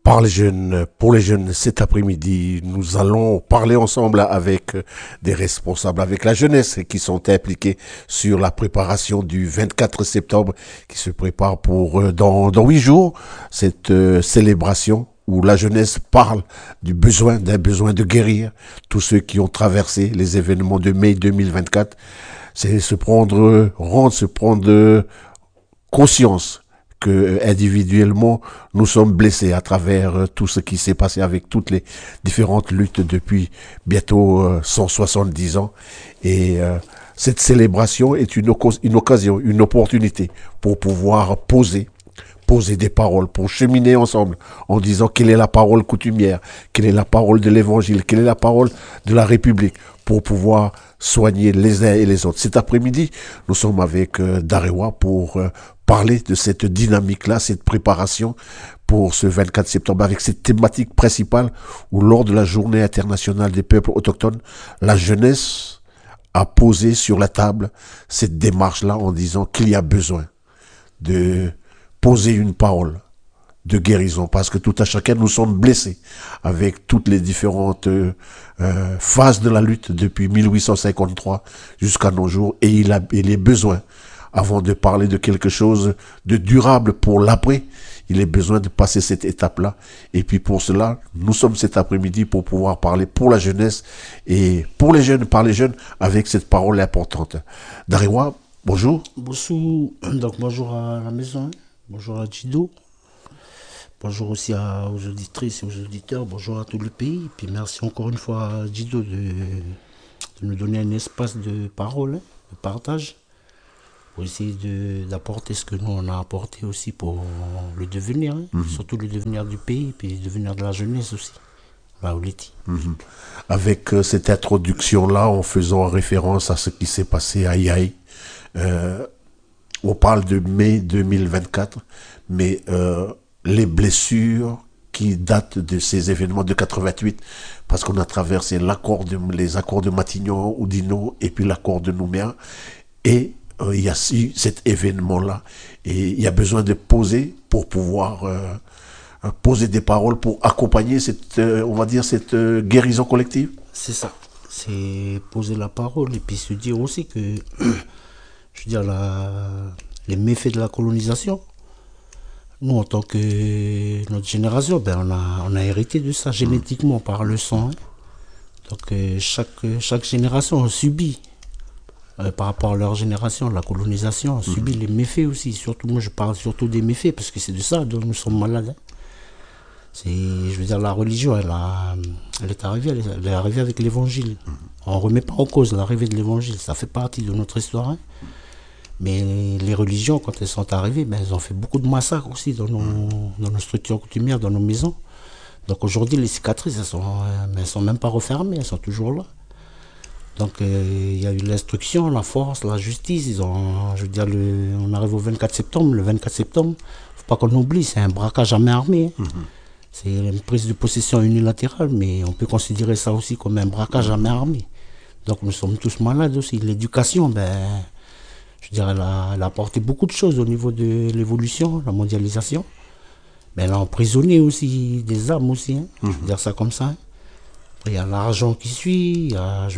par les jeunes, pour les jeunes, cet après-midi, nous allons parler ensemble avec des responsables, avec la jeunesse qui sont impliqués sur la préparation du 24 septembre qui se prépare pour dans 8 jours, cette célébration où la jeunesse parle d'un besoin de guérir. Tous ceux qui ont traversé les événements de mai 2024, c'est se prendre conscience que individuellement nous sommes blessés à travers tout ce qui s'est passé avec toutes les différentes luttes depuis bientôt 170 ans et cette célébration est une occasion, une opportunité pour pouvoir poser des paroles, pour cheminer ensemble en disant quelle est la parole coutumière, quelle est la parole de l'évangile, quelle est la parole de la République pour pouvoir soigner les uns et les autres. Cet après-midi, nous sommes avec Darewa pour parler de cette dynamique-là, cette préparation pour ce 24 septembre avec cette thématique principale où lors de la journée internationale des peuples autochtones, la jeunesse a posé sur la table cette démarche-là en disant qu'il y a besoin de poser une parole de guérison parce que tout à chacun nous sommes blessés avec toutes les différentes phases de la lutte depuis 1853 jusqu'à nos jours et il est besoin avant de parler de quelque chose de durable pour l'après, il est besoin de passer cette étape-là. Et puis pour cela, nous sommes cet après-midi pour pouvoir parler pour la jeunesse et pour les jeunes, par les jeunes, avec cette parole importante. Darewa, bonjour. Bonjour, donc bonjour à la maison, bonjour à Jido, bonjour aussi aux auditrices et aux auditeurs, bonjour à tout le pays. Et puis merci encore une fois à Jido de nous donner un espace de parole, de partage, pour essayer d'apporter ce que nous on a apporté aussi pour le devenir, surtout le devenir du pays, puis le devenir de la jeunesse aussi. Avec cette introduction-là, en faisant référence à ce qui s'est passé à Yaï, on parle de mai 2024, mais les blessures qui datent de ces événements de 88, parce qu'on a traversé les accords de Matignon, Oudinot, et puis l'accord de Nouméa, et il y a cet événement-là, et il y a besoin de poser pour pouvoir poser des paroles pour accompagner cette, on va dire, cette guérison collective. C'est ça, c'est poser la parole et puis se dire aussi que, je veux dire, les méfaits de la colonisation, nous en tant que notre génération, on a hérité de ça génétiquement par le sang. Donc chaque génération a subi, par rapport à leur génération, la colonisation, a subi les méfaits aussi. Surtout, moi je parle surtout des méfaits parce que c'est de ça dont nous sommes malades. Je veux dire, la religion, elle est arrivée avec l'évangile. On ne remet pas en cause l'arrivée de l'évangile, ça fait partie de notre histoire. Mais les religions, quand elles sont arrivées, elles ont fait beaucoup de massacres aussi dans nos structures coutumières, dans nos maisons. Donc aujourd'hui, les cicatrices, elles sont même pas refermées, elles sont toujours là. Donc il y a eu l'instruction, la force, la justice. Je veux dire, on arrive au 24 septembre. Le 24 septembre, faut pas qu'on oublie, c'est un braquage à main armée. C'est une prise de possession unilatérale, mais on peut considérer ça aussi comme un braquage à main armée. Donc nous sommes tous malades aussi. L'éducation, je dirais, elle a apporté beaucoup de choses au niveau de l'évolution, la mondialisation. Mais elle a emprisonné aussi des âmes aussi, je veux dire ça comme ça. Après, il y a l'argent qui suit, il y a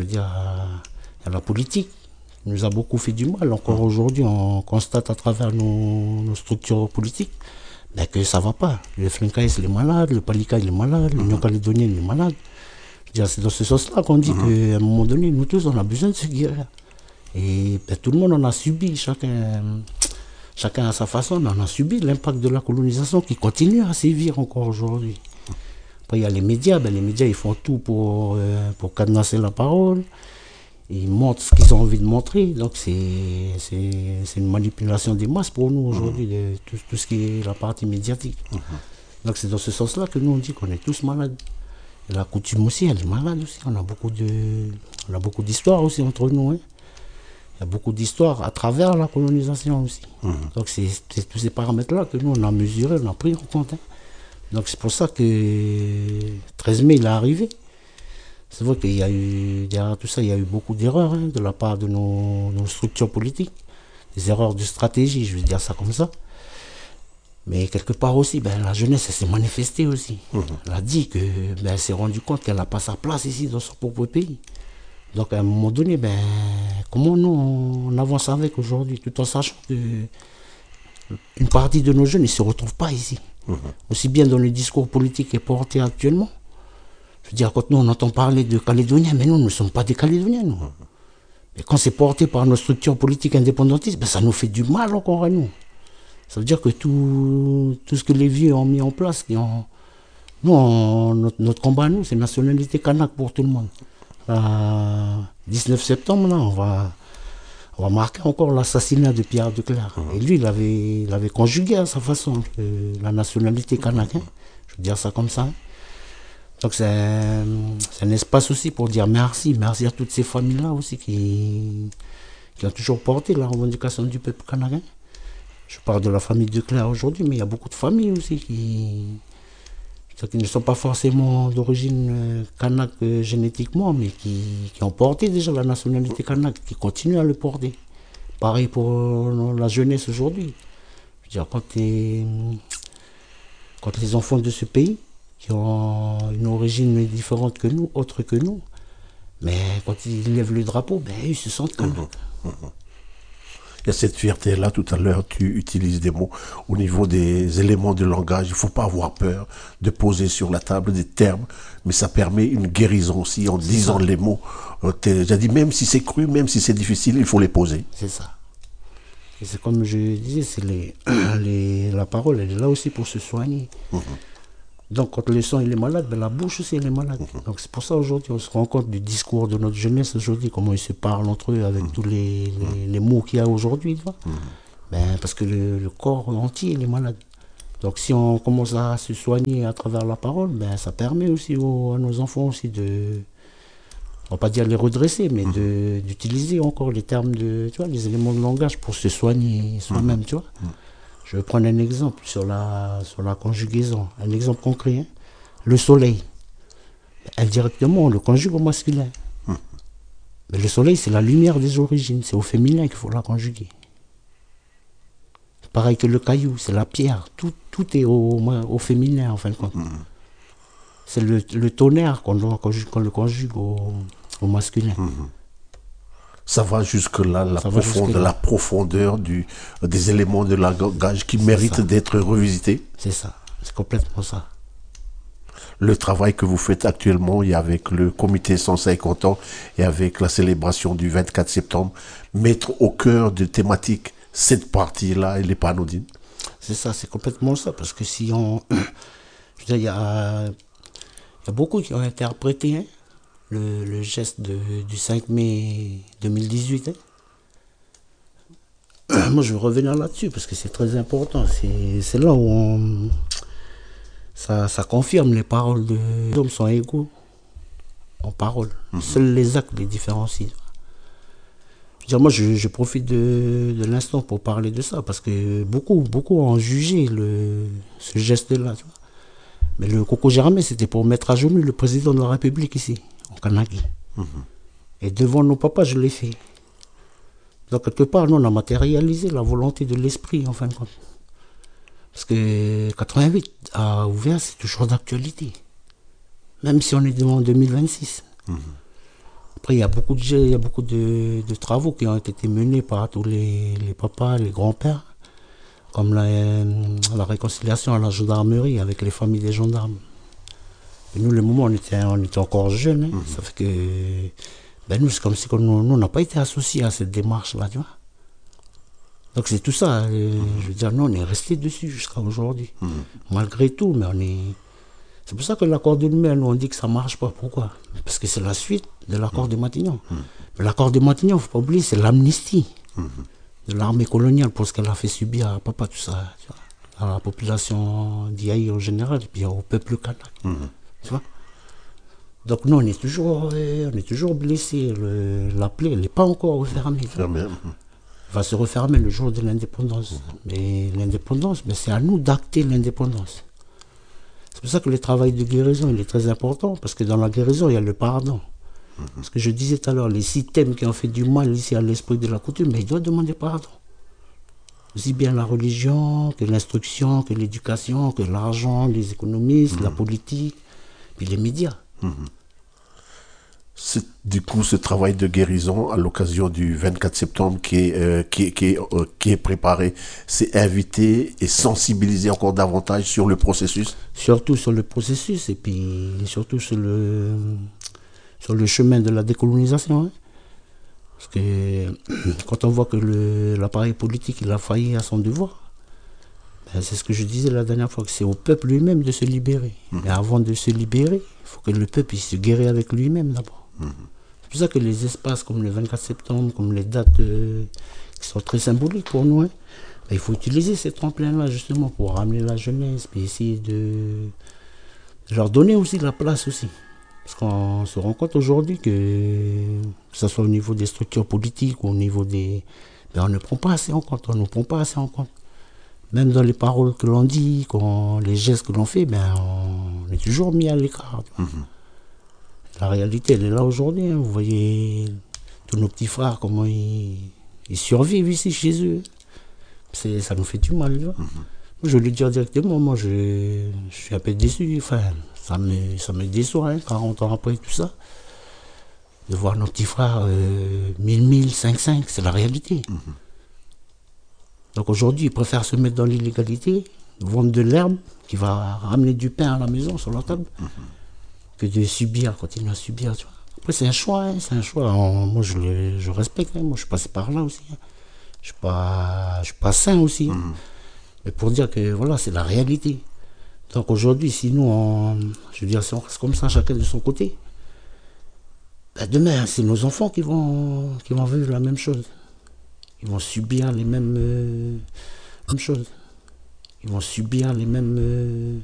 la politique qui nous a beaucoup fait du mal. Encore aujourd'hui, on constate à travers nos structures politiques que ça ne va pas. Le Flinkaïs, il est malade, le Palika, il est malade, l'Union calédonienne, il est malade. Je veux dire, c'est dans ce sens-là qu'on dit qu'à un moment donné, nous tous, on a besoin de se guérir. Et tout le monde en a subi, chacun à sa façon, on a subi l'impact de la colonisation qui continue à sévir encore aujourd'hui. Après, il y a les médias, les médias ils font tout pour cadenasser la parole, ils montrent ce qu'ils ont envie de montrer, donc c'est une manipulation des masses pour nous aujourd'hui, de tout ce qui est la partie médiatique. Donc c'est dans ce sens-là que nous on dit qu'on est tous malades. Et la coutume aussi, elle est malade aussi, on a beaucoup d'histoires aussi entre nous. Il y a beaucoup d'histoires à travers la colonisation aussi. Donc c'est tous ces paramètres-là que nous on a mesurés, on a pris en compte. Donc c'est pour ça que 13 mai il est arrivé. C'est vrai qu'il y a eu, derrière tout ça, il y a eu beaucoup d'erreurs de la part de nos structures politiques. Des erreurs de stratégie, je vais dire ça comme ça. Mais quelque part aussi, la jeunesse, elle s'est manifestée aussi. Elle a dit qu'elle s'est rendue compte qu'elle n'a pas sa place ici dans son propre pays. Donc à un moment donné, comment nous on avance avec aujourd'hui, tout en sachant qu'une partie de nos jeunes ne se retrouvent pas ici. Aussi bien dans le discours politique qui est porté actuellement. Je veux dire, quand nous on entend parler de Calédoniens, mais nous ne sommes pas des Calédoniens, nous. Mais quand c'est porté par nos structures politiques indépendantistes, ça nous fait du mal encore à nous. Ça veut dire que tout ce que les vieux ont mis en place, notre combat, nous, c'est nationalité kanak pour tout le monde. 19 septembre, là, on va marquer encore l'assassinat de Pierre de Clercq. Et lui, il avait conjugué à sa façon la nationalité kanak. Je veux dire ça comme ça. Donc c'est un espace aussi pour dire merci à toutes ces familles-là aussi qui ont toujours porté la revendication du peuple kanak. Je parle de la famille de Clercq aujourd'hui, mais il y a beaucoup de familles aussi qui ne sont pas forcément d'origine kanak génétiquement, mais qui ont porté déjà la nationalité kanak, qui continuent à le porter. Pareil pour la jeunesse aujourd'hui. Je veux dire, quand les enfants de ce pays, qui ont une origine différente que nous, autre que nous, mais quand ils lèvent le drapeau, ils se sentent kanak. Il y a cette fierté-là, tout à l'heure, tu utilises des mots au niveau des éléments de langage. Il ne faut pas avoir peur de poser sur la table des termes, mais ça permet une guérison aussi en disant les mots. J'ai dit, même si c'est cru, même si c'est difficile, il faut les poser. C'est ça. Et c'est comme je disais, la parole, elle est là aussi pour se soigner. Donc quand le sang il est malade, la bouche aussi elle est malade. Donc c'est pour ça aujourd'hui on se rend compte du discours de notre jeunesse aujourd'hui, comment ils se parlent entre eux avec tous les mots qu'il y a aujourd'hui. Parce que le corps entier il est malade. Donc si on commence à se soigner à travers la parole, ça permet aussi à nos enfants aussi de, on va pas dire les redresser, mais d'utiliser encore les termes les éléments de langage pour se soigner soi-même, tu vois. Je vais prendre un exemple sur la conjugaison, un exemple concret. Le soleil, indirectement, on le conjugue au masculin. Mais le soleil, c'est la lumière des origines, c'est au féminin qu'il faut la conjuguer. Pareil que le caillou, c'est la pierre, tout est au féminin en fin de compte. C'est le tonnerre qu'on le conjugue au masculin. Ça va jusque-là, la profondeur des éléments de langage qui méritent d'être revisités. C'est ça, c'est complètement ça. Le travail que vous faites actuellement, et avec le comité 150 ans et avec la célébration du 24 septembre, mettre au cœur de thématiques cette partie-là, elle n'est pas anodine. C'est ça, c'est complètement ça, parce que si on... Je veux dire, il y a beaucoup qui ont interprété le geste du 5 mai 2018. Moi, je vais revenir là-dessus parce que c'est très important. C'est là où ça confirme les paroles de les hommes sont égaux en parole. Seuls les actes les différencient. Je veux dire, moi, je profite de l'instant pour parler de ça parce que beaucoup ont jugé ce geste-là. Tu vois. Mais le Coco Germain, c'était pour mettre à genoux le président de la République ici. En Kanaki. Et devant nos papas, je l'ai fait. Donc, quelque part, nous, on a matérialisé la volonté de l'esprit, en fin de compte. Parce que 88 à Ouvert, c'est toujours d'actualité. Même si on est en 2026. Après, il y a beaucoup de travaux qui ont été menés par tous les papas, les grands-pères, comme la réconciliation à la gendarmerie avec les familles des gendarmes. Et nous, le moment, on était encore jeunes. Ça fait que nous, c'est comme si nous, on n'a pas été associés à cette démarche-là, tu vois. Donc c'est tout ça. Je veux dire, nous, on est restés dessus jusqu'à aujourd'hui. Malgré tout, mais c'est pour ça que l'accord de Nouméa, nous, on dit que ça ne marche pas. Pourquoi? Parce que c'est la suite de l'accord de Matignon. Mais l'accord de Matignon, il ne faut pas oublier, c'est l'amnistie de l'armée coloniale pour ce qu'elle a fait subir à papa, tout ça, tu vois, à la population d'Iaï en général, et puis au peuple kanak. Tu vois. Donc nous, on est toujours blessés. La plaie, elle n'est pas encore refermée. Elle va se refermer le jour de l'indépendance. Mais l'indépendance, c'est à nous d'acter l'indépendance. C'est pour ça que le travail de guérison, il est très important, parce que dans la guérison, il y a le pardon. Parce que je disais tout à l'heure, les systèmes qui ont fait du mal ici à l'esprit de la coutume, mais ils doivent demander pardon. aussi bien la religion que l'instruction, que l'éducation, que l'argent, les économistes, la politique, puis les médias. Du coup, ce travail de guérison à l'occasion du 24 septembre qui est préparé, c'est inviter et sensibiliser encore davantage sur le processus. Surtout sur le processus et puis surtout sur le chemin de la décolonisation. Hein. Parce que quand on voit que l'appareil politique il a failli à son devoir, ben c'est ce que je disais la dernière fois, que c'est au peuple lui-même de se libérer. Mais avant de se libérer, il faut que le peuple il se guérisse avec lui-même d'abord. C'est pour ça que les espaces comme le 24 septembre, comme les dates qui sont très symboliques pour nous, hein, ben il faut utiliser ces tremplins-là justement pour ramener la jeunesse, puis essayer de leur donner aussi la place aussi. Parce qu'on se rend compte aujourd'hui que ce soit au niveau des structures politiques ou au niveau des... Ben on ne prend pas assez en compte, on ne prend pas assez en compte. Même dans les paroles que l'on dit, les gestes que l'on fait, ben on est toujours mis à l'écart. La réalité, elle est là aujourd'hui. Hein. Vous voyez tous nos petits frères, comment ils survivent ici chez eux. Ça nous fait du mal. Je vais le dire directement, moi je suis un peu déçu. Enfin, ça me déçoit, hein, 40 ans après tout ça. De voir nos petits frères 1000, 500, c'est la réalité. Donc aujourd'hui, ils préfèrent se mettre dans l'illégalité, vendre de l'herbe qui va ramener du pain à la maison, sur la table, que de subir, continuer à subir. Tu vois. Après, c'est un choix, hein, c'est un choix. Moi, je respecte, hein, moi je suis passé par là aussi. Hein. Je ne suis pas sain aussi. Hein. Mais pour dire que voilà, c'est la réalité. Donc aujourd'hui, si nous, je veux dire, si on reste comme ça, chacun de son côté, ben demain, c'est nos enfants qui vont vivre la même chose. Ils vont subir les mêmes choses. Ils vont subir les mêmes